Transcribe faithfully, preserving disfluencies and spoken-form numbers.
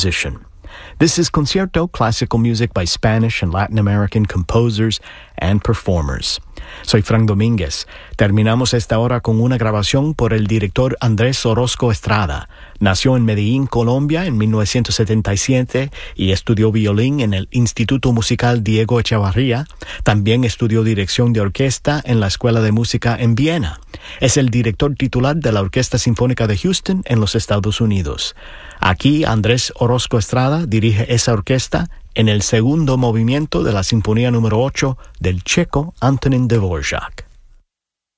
composition. This is Concierto, classical music by Spanish and Latin American composers and performers. Soy Frank Domínguez. Terminamos esta hora con una grabación por el director Andrés Orozco Estrada. Nació en Medellín, Colombia, en mil novecientos setenta y siete y estudió violín en el Instituto Musical Diego Echevarría. También estudió dirección de orquesta en la Escuela de Música en Viena. Es el director titular de la Orquesta Sinfónica de Houston en los Estados Unidos. Aquí Andrés Orozco Estrada dirige esa orquesta en el segundo movimiento de la Sinfonía número ocho del checo Antonín Dvorak.